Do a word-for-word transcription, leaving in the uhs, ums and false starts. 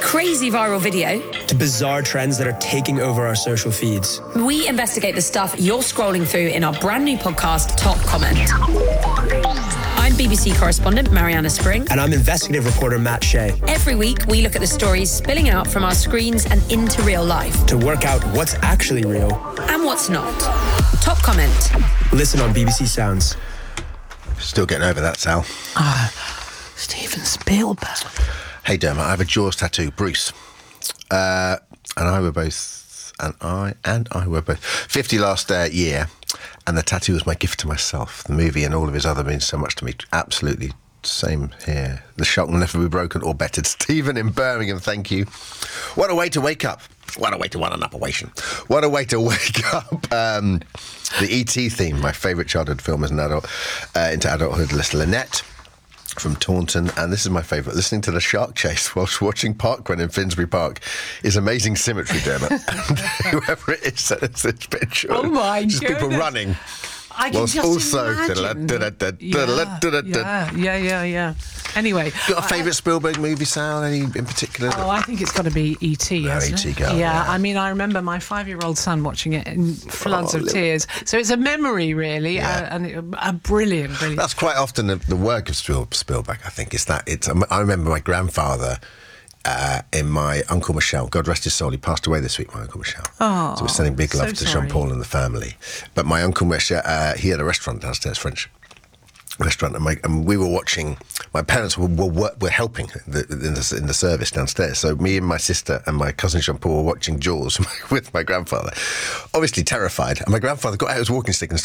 crazy viral video to bizarre trends that are taking over our social feeds. We investigate the stuff you're scrolling through in our brand new podcast, Top Comment. I'm B B C correspondent Mariana Spring. And I'm investigative reporter Matt Shea. Every week, we look at the stories spilling out from our screens and into real life. To work out what's actually real. And what's not. Top Comment. Listen on B B C Sounds. Still getting over that, Sal. Ah, Steven Spielberg. Hey, Dermot, I have a Jaws tattoo. Bruce. Uh, and I were both... And I and I were both... fifty last uh, year. And the tattoo was my gift to myself. The movie and all of his other means so much to me. Absolutely same here. The shock will never be broken or bettered. Stephen in Birmingham, thank you. What a way to wake up. What a way to want an operation. What a way to wake up. Um, the E T theme, my favourite childhood film as an adult, uh, into adulthood. Lynette from Taunton, and this is my favourite. Listening to the shark chase whilst watching Parkrun in Finsbury Park is amazing symmetry, Dermot. And whoever it is that is this picture. Oh my Just goodness. people running. I can Whilst just also imagine. yeah, yeah, yeah, yeah, yeah. Anyway. Got a favourite Spielberg movie, Sal? Any in particular? Oh, I think it's got to be E T, Oh, hasn't E T it? girl, yeah, yeah. I mean, I remember my five-year-old son watching it in floods Oh, of little- tears. So it's a memory, really, Yeah. uh, and it, a brilliant, brilliant. That's quite often the, the work of Spiel, Spielberg, I think, is that it's. I remember my grandfather uh, in my Uncle Michel, God rest his soul, he passed away this week, my Uncle Michel. Oh, so we're sending big so love to sorry. Jean-Paul and the family. But my Uncle Michel, uh, he had a restaurant downstairs, French restaurant, and, my, and we were watching. My parents were were, were helping the, in, the, in the service downstairs. So me and my sister and my cousin Jean-Paul were watching Jaws with my grandfather, obviously terrified. And my grandfather got out his walking stick and